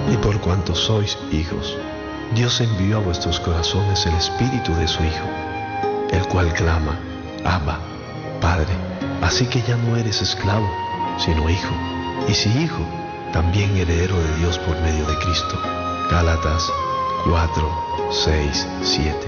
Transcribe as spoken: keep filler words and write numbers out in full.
Y por cuanto sois hijos, Dios envió a vuestros corazones el Espíritu de su Hijo, el cual clama, Abba, Padre. Así que ya no eres esclavo, sino hijo, y si hijo, también heredero de Dios por medio de Cristo. Gálatas cuatro, seis, siete.